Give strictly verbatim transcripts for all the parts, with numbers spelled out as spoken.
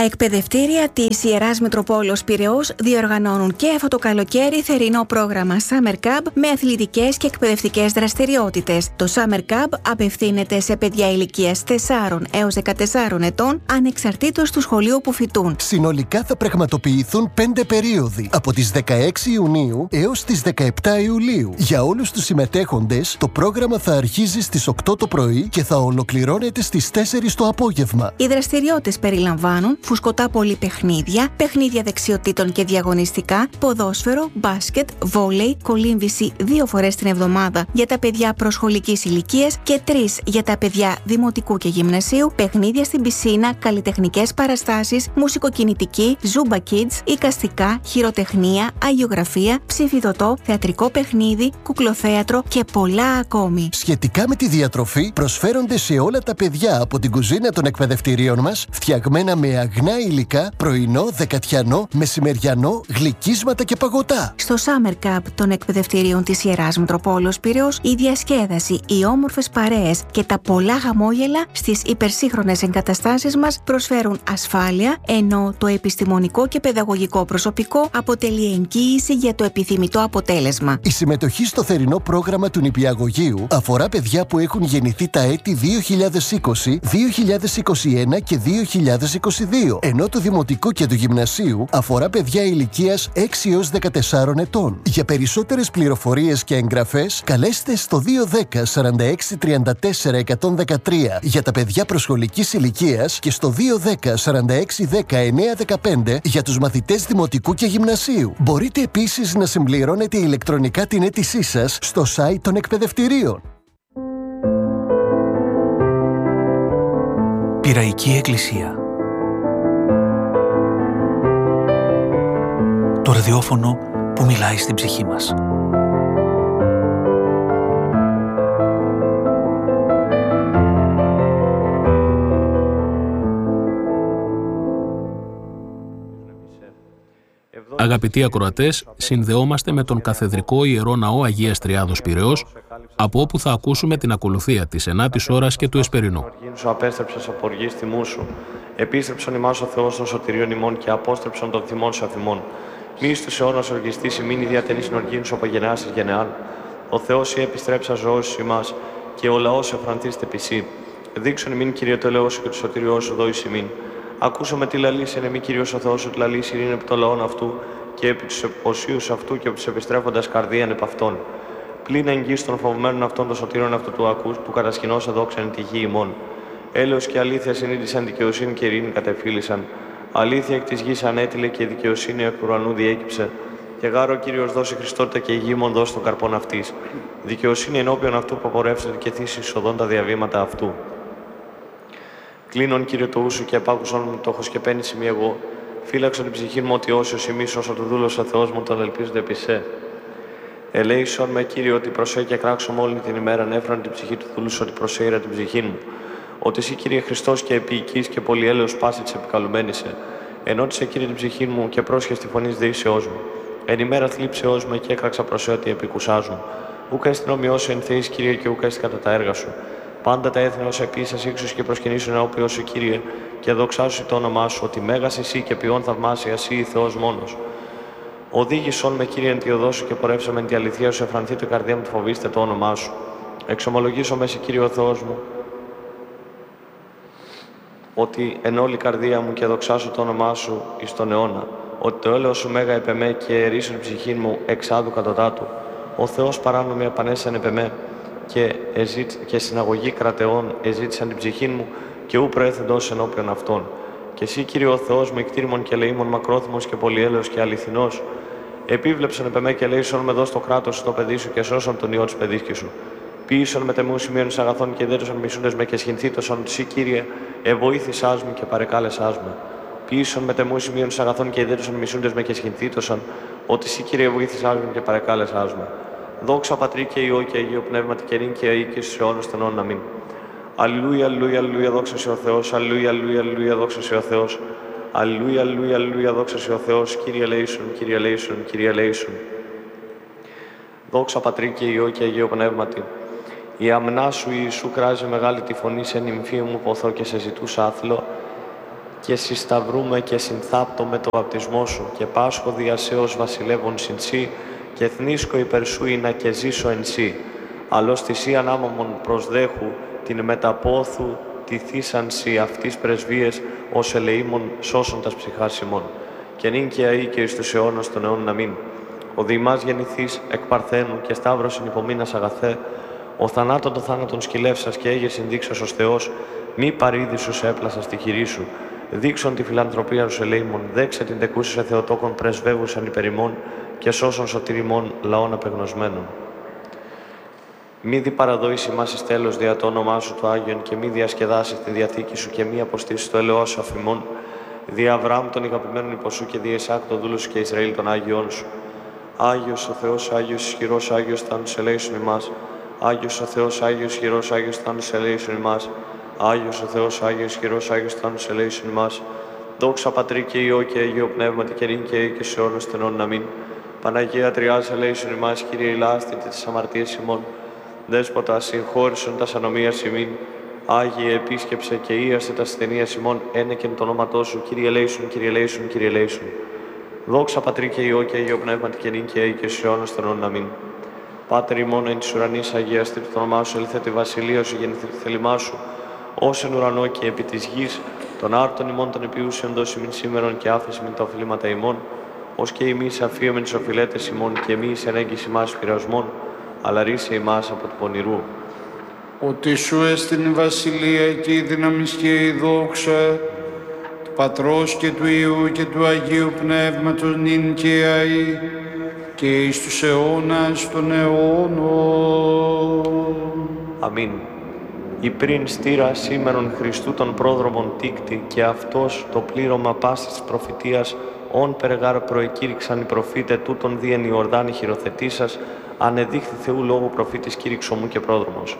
εκπαιδευτήρια της Ιεράς Μητροπόλεως Πειραιώς διοργανώνουν και αυτό το καλοκαίρι θερινό πρόγραμμα Summer Camp με αθλητικές και εκπαιδευτικές δραστηριότητες. Το Summer Camp απευθύνεται σε παιδιά ηλικίας τεσσάρων έως δεκατεσσάρων ετών, ανεξαρτήτως του σχολείου που φοιτούν. Συνολικά θα πραγματοποιηθούν πέντε περίοδοι, από τις δεκαέξι Ιουνίου έως τις δεκαεπτά Ιουλίου. Για όλους τους συμμετέχοντες, το πρόγραμμα θα αρχίζει στις οκτώ το πρωί και θα ολοκληρώνεται στις τέσσερις το απόγευμα. Οι δραστηριότητες περιλαμβάνουν φουσκωτά πολυπαιχνίδια, παιχνίδια δεξιοτήτων και διαγωνιστικά, ποδόσφαιρο, μπάσκετ, βόλεϊ, κολύμβηση δύο φορές την εβδομάδα για τα παιδιά προσχολικής ηλικίας και τρεις για τα παιδιά δημοτικού και γυμνασίου, παιχνίδια στην πισίνα, καλλιτεχνικές παραστάσεις, μουσικοκινητική, Zumba Kids, εικαστικά, χειροτεχνία, αγιογραφία, ψηφιδωτό, θεατρικό παιχνίδι, κουκλοθέατρο και πολλά ακόμη. Σχετικά με τη διατροφή, προσφέρονται σε όλα τα παιδιά από την κουζίνα των εκπαιδευτηρίων μας, φτιαγμένα με αγνά υλικά, πρωινό, δεκατιανό, μεσημεριανό, γλυκίσματα και παγωτά. Στο Summer Camp των εκπαιδευτηρίων της Ιεράς Μητροπόλεως Πειραιώς, η διασκέδαση, οι όμορφες παρέες και τα πολλά χαμόγελα στις υπερσύγχρονες εγκαταστάσεις μας προσφέρουν ασφάλεια, ενώ το επιστημονικό και παιδαγωγικό προσωπικό αποτελεί εγγύηση για το επιθυμητό αποτέλεσμα. Η συμμετοχή στο θερινό πρόγραμμα του νηπιαγωγείου αφορά παιδιά που έχουν γεννηθεί τα έτη δύο χιλιάδες είκοσι, δύο χιλιάδες είκοσι ένα και δύο χιλιάδες είκοσι δύο, ενώ το δημοτικό και του γυμνασίου αφορά παιδιά ηλικίας έξι έως δεκατεσσάρων ετών. Για περισσότερες πληροφορίες και εγγραφές, καλέστε στο δύο δέκα σαράντα έξι τριάντα τέσσερα εκατόν δεκατρία για τα παιδιά προσχολικής ηλικίας και στο δύο δέκα σαράντα έξι δέκα εννιακόσια δεκαπέντε για τους μαθητές δημοτικού και γυμνασίου. Μπορείτε επίσης να συμπληρώνετε ηλεκτρονικά την αίτησή σας στο site των εκπαιδευτηρίων. Πειραϊκή Εκκλησία. Το ραδιόφωνο που μιλάει στην ψυχή μας. Αγαπητοί ακροατές, συνδεόμαστε με τον Καθεδρικό Ιερό Ναό Αγίας Τριάδος Πειραιώς, από όπου θα ακούσουμε την ακολουθία της ενάτης ώρας και του εσπερινού. Σου απέστρεψες από οργής τιμού σου. Επίστρεψον ημάς ο Θεός των σωτηρίων ημών και απόστρεψον των θυμών σου αφημών. Μη στους αιώνας οργιστής ημίν η διατενής οργήν σου από γενεάς εις γενεάν. Ο Θεός η επιστρέψα ζωός ημάς και ο λαός εφραντίστε πισί. Δείξον ημίν Κύριε το ελαιό σου και το σωτηριό σου δόης ημίν. Ακούσαμε τι λαλείς εν εμή Κύριος ο Θεός ότι λαλείς ειρήνη επί των λαών αυτού και επί τους οσίους αυτού και επί τους επιστρέφοντας καρδίαν επ' αυτών. Πλην εγγύς των φοβμένων αυτών των σωτήρων αυτού του ακούς που κατασκηνώς εδόξαν τη γη ημών. Έλεος και αλήθεια συνείδησαν δικαιοσύνη και ειρήνη κατεφύλησαν. Αλήθεια εκ της γης ανέτειλε και δικαιοσύνη εκ του ουρανού διέκυψε. Και γάρο ο Κύριος δώσει Χριστότητα και η γη μον δώσει των καρπών αυτής. Δικαιοσύνη ενώπιον αυτού που απορρεύσεται και θύσει εισοδών τα διαβήματα αυτού. Κλείνον Κύριε το ούσου και επάκουσον μου το χοσκεπένης ημί εγώ. Φύλαξον την ψυχή μου ότι όσιος ημείς όσο του δούλος ο Θεός μου τον ελπίζονται επί σε. Ελέησον με Κύριε ότι προσέ και κράξω όλη την ημέρα νέφραν την ψυχή του δούλου ότι προσέειρα την ψυχή μου. Ότι εσύ Κύριε Χριστός και επίοικης και πολυέλεος πάση της επικαλουμένης σε. Ενώτισε Κύριε την ψυχή μου και πρόσχες τη φωνής δεήσεώς μου. Εν ημέρα θλίψεώς μου και έκραξα προσέ ότι επικουσάζουν. Ούκα εστιν ομοιώσου εν Θεής Κύριε και ούκα εστιν κατά τα έργα σου. Πάντα τα έθνη ως επίσης ύξους και προσκυνήσουν ενώπιον σου Κύριε και δοξάσου το όνομά σου ότι μέγας εσύ και ποιόν θαυμάσια εσύ Θεός μόνος. Οδήγησον με Κύριε εν τη οδό σου και πορεύσαμε εν τη αληθεία σου εφρανθεί το καρδία μου φοβήστε το όνομά σου. Εξομολογήσω με σε Κύριε ο Θεός μου ότι εν όλη καρδία μου και δοξάσω το όνομά σου εις τον αιώνα. Ότι το έλεος σου μέγα επ' εμέ και ερίσουν ψυχήν μου εξάδου κατωτάτου. Ο Θεός παράνομοι επανέσαν επ' εμέ και, εζήτ, και συναγωγή κρατεών εζήτησαν την ψυχή μου και ου προέθεντος ενώπιον αυτών. Και εσύ Κύριε ο Θεός μου εκτήρημον και λεήμον μακρόθυμος και πολυέλεος και αληθινός. Επίβλεψον επ' εμέ και λέησον με δώσ' το κράτος στο παιδί σου και σώσον τον ιό της παιδίσκης σου. Ποιήσον με τεμού σημείων εις αγαθών και δέντρωσαν μισούντες με και σχηνθήτωσαν ότι εσύ Κύριε εβοήθησάς μου και παρεκάλεσάς με. Ποιήσον με τεμού σημείων εις αγαθών και δέντρωσαν μισούντες με και σχηνθήτωσαν ότι εσύ Κύριε εβοήθησάς μου και παρεκάλεσάς με. Δόξα Πατρί και Υιό και Αγίο Πνεύματι και νυν και αεί και στους αιώνας των αιώνων. Αμήν. Αλληλούια, αλληλούια, αλληλούια, δόξα σε ο Θεός. Αλληλούια, αλληλούια, αλληλούια, δόξα σε ο Θεός. Αλληλούια, αλληλούια, αλληλούια, δόξα σε ο Θεός. Κύριε ελέησον, Κύριε ελέησον, Κύριε ελέησον. Δόξα Πατρί και Υιό και Αγίο Πνεύματι. Η αμνά σου Ιησού κράζει μεγάλη τη φωνή σε νυμφία μου ποθώ και σε ζητούσα άθλο. και συσταυρούμε και συνθάπτω με το βαπτισμό σου και πάσχω διασέως βασιλεύων συν σύ και εθνίσκω υπέρ σου να και ζήσω εν σύ. Αλλώς θυσί ανάμαμον προσδέχου την μεταπόθου τη θύσανση αυτής πρεσβείες ως ελεήμων σώσοντας ψυχάς ημών. Και νυν και αεί και εις τους αιώνας των αιώνων αμήν. Ο διημάς γεννηθείς εκ Παρθένου και σταύρωσιν υπομείνας αγαθέ, ο θανάτων των θάνατων σκυλεύσας και έγερσιν δείξος ως Θεός, μη παρήδησου σε έπλασα στη χειρή σου. Δείξον τη φιλανθρωπία σου ελεήμων, δέξε την τεκούσου σε Θεοτόκον πρεσβεύουσαν υπερημών και σώσον σωτηριμών λαών απεγνωσμένων. Μη δι παραδόεις ημάς εις τέλος δια το όνομά σου το Άγιον και μη διασκεδάσεις τη διαθήκη σου και μη αποστήσεις το ελαιό σου αφημών, δια Αβραάμ των ηγαπημένων υποσού και δια Ισάκ των δούλου σου και Ισραήλ των Άγιών σου. Άγιος ο Θεός, Άγιος ισχυρός, Άγιος θάνους ελέησον ημάς. Άγιος ο Θεός, Άγιος ισχυρός, Άγιος θάνους ελέησον ημάς. Άγιος ο Θεός, Άγιος ισχυρός, Άγιος θάνους ελέησον ημάς. Δόξα Πατρί και Υιό και Αγίο Πνεύματι και νυν και αεί και σε αιώνας των αιώνων αμήν. Παναγία Τριάς ελέησον ημάς, Κύριε ηλάστητη της αμαρτίας ημών. Δέσποτα συγχώρησον τας ανομίας ημίν. Άγιε επίσκεψε και ίασε τας ασθενείας ημών, ένεκεν το όνοματό σου, Κύριε ελέησον, Κύριε ελέησον, Κύριε ελέησον. Δόξα Πατρί και Υιό και Αγίο Πνεύματι και νυν και αεί και σε αιώνας των αιώνων αμήν. Πάτερ ημών εν της ουρανής, αγιαστήτω το όνομά σου, ελθέ τη βασιλεία σου, γεννηθεί το θέλημά σου, ως εν ουρανό και επί της γης, των άρτων ημών των επιούσιων δώσει μην σήμερον και άφεση μην τα οφειλήματα ημών, ως και ημείς αφίομεν τις οφειλέτες ημών και εμείς εν έγκυς ημάς πειρασμών, αλλά ρίσε ημάς από του πονηρού. Ότι σου έστειν η βασιλεία και η δύναμη και η δόξα, του Πατρός και του Υιού και του Αγίου Πνεύματος νυν και αεί, και εις τους αιώνας των αιώνων. Αμήν. Η πριν στήρα σήμερον Χριστού των πρόδρομων τίκτη και αυτός το πλήρωμα πάσης της προφητείας όν περγάρ προεκήρυξαν οι προφήτε τούτον διεν Ιορδάνη χειροθετήσας, ανεδείχθη Θεού λόγου προφήτης κήρυξο μου και πρόδρομος.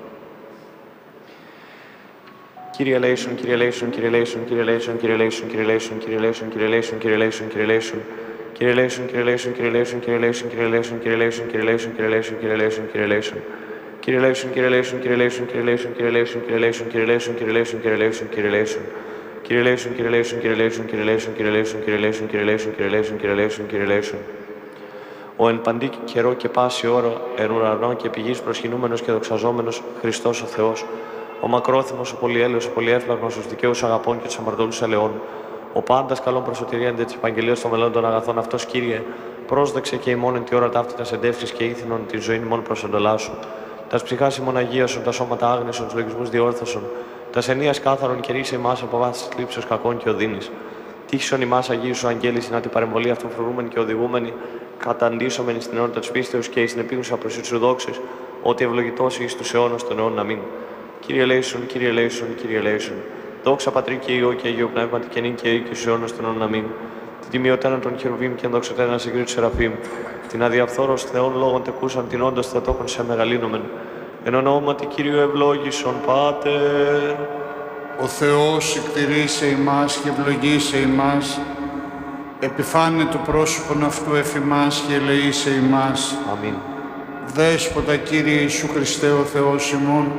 Κύριε ελέησον, Κύριε ελέησον, Κύριε ελέησον, Κύριε ελέησον, Κύριε ελέησον, Κύριε ελέησον, Κύριε ελέησον, Κύριε ελέησον, Κύριε ελέησον, Κύριε ελέησον. Κύριε ελέησον, Κύριε ελέησον, Κύριε ελέησον, Κύριε ελέησον, Κύριε ελέησον, Κύριε ελέησον, Κύριε ελέησον, Κύριε ελέησον, Κύριε ελέησον, Κύριε ελέησον. Κύριε ελέησον, Κύριε ελέησον, Κύριε ελέησον, Κύριε ελέησον, Κύριε ελέησον, Κύριε ελέησον, Κύριε ελέησον, Κύριε ελέησον, Κύριε ελέησον, Κύριε ελέησον. Κύριε ελέησον, Κύριε ελέησον, Κύριε ελέησον, Κύριε ελέησον, Κύριε ελέησον, Κύριε ελέησον, Κύριε ελέησον, Κύριε ελέησον, Κύριε ελέησον, Κύριε ελέησον. Ο εν παντή καιρό και πάση ώρα, εν ουρανό και πηγής προσκυνούμενος και δοξαζόμενος Χριστός ο Θεός, ο μακρόθυμος, ο πολυέλεος, ο πολυέφλαγμος, τους δικαίους αγαπών και τους αμαρτωλούς ελαιών, ο πάντας καλών προσωτηρίαν της επαγγελίας των μελών των αγαθών αυτός, Κύριε, πρόσδεξε και ημών εν τη ώρα ταύτητας εντεύξης και ήθινον την ζωή ημών προς εντολά σου. Τας ψυχάς ημών αγίασον, τα σώματα άγνεσον, τους λογισμούς διόρθωσον, τας ενίας κάθαρον και ρίσε ημάς από βάθης της λήψεως κακών και οδύνης. Τύχησον ημάς Αγίου σου αγγέλη, να την παρεμβολή αυτού φρουρούμενη και οδηγούμενη, καταντήσομενη στην αιώντα της πίστεως και εις την επίγουσα προσή σου δόξης, ότι ευλογητός εις τους αιώνας των αιώνων αμήν. Κύριε ελέησον, Κύριε ελέησον, Κύριε ελέησον. Δόξα Πατρί και Υιό και Αγίου Πνεύματι και νυν και αεί και στους αιώνας των αιώνων αμήν. Την τιμιωτένα των χερουβίμ και ενδοξωτένα συγκρίτου σεραφείμ, την αδιαφθόρος Θεών λόγων τεκούσαν την όντως Θεοτόκον σε μεγαλύνομεν. Εν ονόματι Κυρίου ευλόγησον Πάτερ. Ο Θεός εκτηρήσε ημάς και ευλογήσε ημάς, επιφάνε το πρόσωπον αυτού εφ' ημάς και ελεήσε ημάς. Αμήν. Δέσποτα Κύριε Ιησού Χριστέ ο Θεός ημών,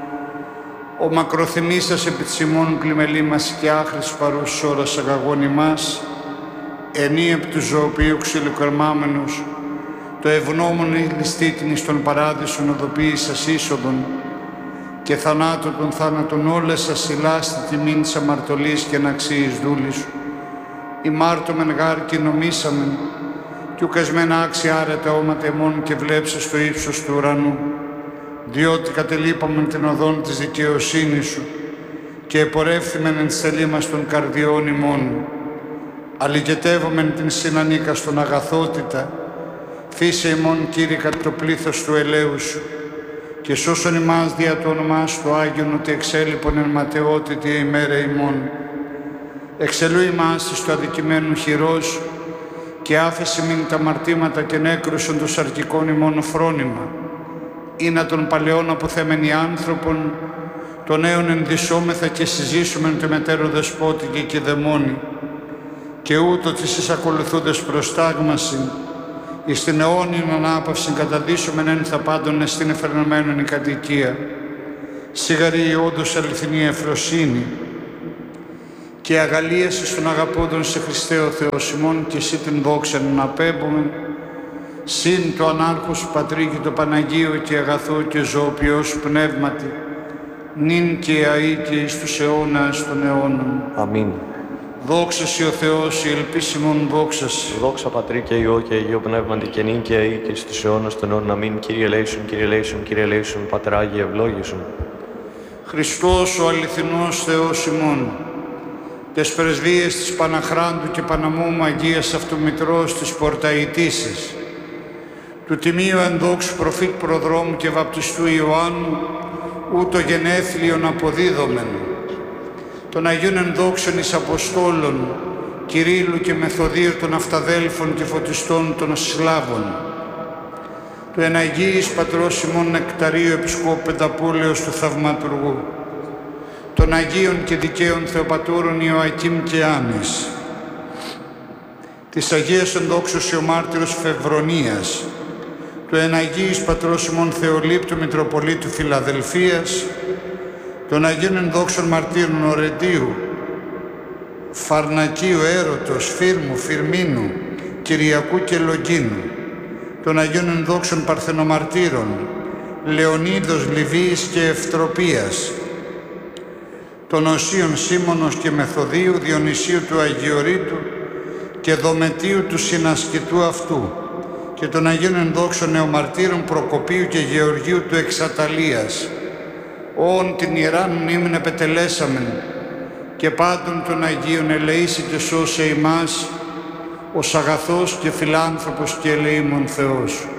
ο μακροθυμήσας επί της ημών πλημελή μας και άχρης παρούς ώρας αγαγών ημάς, ενή επί του ζωοποιείου ξυλοκαρμάμενος, το ευνόμον ληστήτην εις τον παράδεισον οδοποίησας είσοδον, και θανάτων των θάνατων όλες σας ηλάστη τιμήν της αμαρτωλής και αναξίης δούλης σου. Ημάρτωμεν γάρ και νομίσαμεν, κι ουκασμένα άξια άρετα όματα εμών και βλέψε στο ύψος του ουρανού, διότι κατελείπαμεν την οδόν της δικαιοσύνης σου και επορεύθημεν εν στελή μας των καρδιών ημών. Αλληγετεύομεν την συνανίκα στον αγαθότητα, φύσε ημών Κύριε κατ' το πλήθος του ελέου σου, και σώσον ημάς δια το όνομά σου το Άγιον, ότι εξέλιπον εν ματαιότητη ημέρα ημών. Εξελού ημάς εις το αδικημένου χειρός, και άφεση μην τα αμαρτήματα και νέκρουσον το σαρκικών ημών φρόνημα. Ήνα των παλαιών αποθέμενοι άνθρωπον, των νέων ενδυσόμεθα και συζήσουμεν το μετέρο δεσπότικη και δαιμόνι, και ούτω της εις ακολουθούντες προστάγμαση, εις την αιώνιον ανάπαυσιν καταδύσομεν ένθα πάντων εστίν εφερνωμένον η κατοικία. Σιγαρή η όντως αληθινή ευφροσύνη, και αγαλίαση των αγαπώντων σε Χριστέ ο Θεός ημών, και εσύ την δόξα να απέμπουμε, συν το ανάρχος Πατρί και το Παναγίο και αγαθό και ζωοποιός πνεύματι, νυν και αεί και εις τους αιώνας των αιώνων. Αμήν. Δόξα σοι ο Θεός, η ελπίσιμον δόξα σοι. Δόξα Πατρί και Υιό και Αγίο Πνεύματι και νυν και αεί και στους αιώνας των αιώνων. Αμήν. Κύριε ελέησον, Κύριε ελέησον, Κύριε ελέησον, Πατρ Άγιε ευλόγησον. Χριστός ο αληθινός Θεός ημών, τες πρεσβείες της Παναχράντου και Παναμόμου Αγίας Αυτομητρός της Πορταϊτήσης, του Τιμίου Ενδόξου Προφήτ Προδρόμου και Βαπτιστού Ιωάννου, ούτω γενέθλιον αποδίδομεν, των Αγίων Ενδόξων εις Αποστόλων, Κυρίλλου και Μεθοδίου των Αυταδέλφων και Φωτιστών των Σλάβων, του Εναγίης Πατρός ημών Νεκταρίου Επισκόπου Πενταπόλεως του Θαυματουργού, των Αγίων και Δικαίων Θεοπατώρων Ιωακήμ και Άννης, της Αγίας Ενδόξους Ιωμάρτυρος Φευρονίας, του Εναγίης Πατρός ημών Θεολύπτου Μητροπολίτου Φιλαδελφίας, των Αγίων Ενδόξων Μαρτύρων Ορεντίου, Φαρνακίου, Έρωτος, Φύρμου, Φυρμίνου, Κυριακού και Λογγίνου, των Αγίων Ενδόξων Παρθενομαρτύρων, Λεωνίδος, Λιβύης και Ευτροπίας, των Οσίων Σίμωνος και Μεθοδίου, Διονυσίου του Αγιορείτου και Δομετίου του συνασκητού αυτού, και των Αγίων Ενδόξων Νεομαρτύρων Προκοπίου και Γεωργίου του Εξαταλίας, όν την Ιεράν μνήμην επετελέσαμεν, και πάντων των Αγίων ελεήσει και σώσε ημάς, ως αγαθός και φιλάνθρωπος και ελεήμων Θεός.